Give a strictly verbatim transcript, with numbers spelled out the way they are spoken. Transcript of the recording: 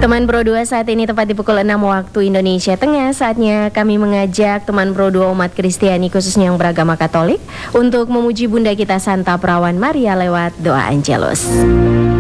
Teman Pro dua saat ini tepat di pukul enam waktu Indonesia Tengah. Saatnya kami mengajak teman Pro dua umat Kristiani khususnya yang beragama Katolik untuk memuji Bunda kita Santa Perawan Maria lewat doa Angelus.